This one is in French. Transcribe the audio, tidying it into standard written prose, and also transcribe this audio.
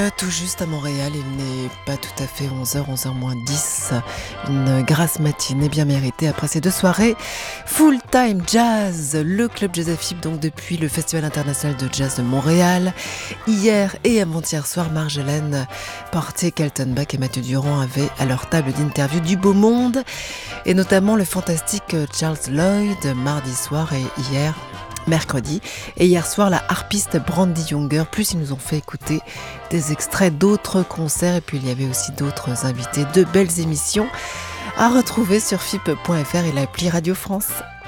Tout juste à Montréal, il n'est pas tout à fait 11h, 11h moins 10. Une grasse matinée bien méritée après ces deux soirées. Full Time Jazz, le club Jazz FIP, donc depuis le Festival international de jazz de Montréal. Hier et avant-hier soir, Marjolaine Portier, Carlton Bach et Mathieu Durand avaient à leur table d'interview du beau monde, et notamment le fantastique Charles Lloyd mardi soir et hier mercredi, et hier soir la harpiste Brandy Younger. Plus ils nous ont fait écouter des extraits d'autres concerts, et puis il y avait aussi d'autres invités, de belles émissions à retrouver sur FIP.fr et l'appli Radio France.